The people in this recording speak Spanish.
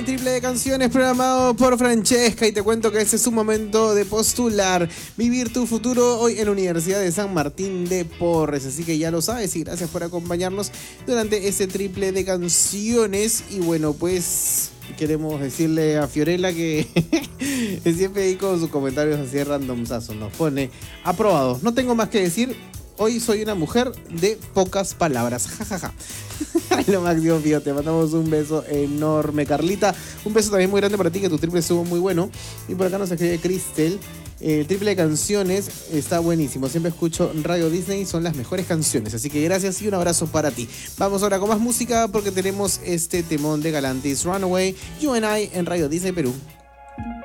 Triple de canciones programado por Francesca y te cuento que este es un momento de postular, vivir tu futuro hoy en la Universidad de San Martín de Porres, así que ya lo sabes y gracias por acompañarnos durante este triple de canciones y bueno pues queremos decirle a Fiorella que siempre ahí con sus comentarios así randomzazos nos pone aprobado, no tengo más que decir. Hoy soy una mujer de pocas palabras. Jajaja. Lo máximo, Fío. Te mandamos un beso enorme, Carlita. Un beso también muy grande para ti, que tu triple estuvo muy bueno. Y por acá nos escribe Cristel. El triple de canciones está buenísimo. Siempre escucho Radio Disney, son las mejores canciones. Así que gracias y un abrazo para ti. Vamos ahora con más música porque tenemos este temón de Galantis, Runaway, You and I en Radio Disney Perú.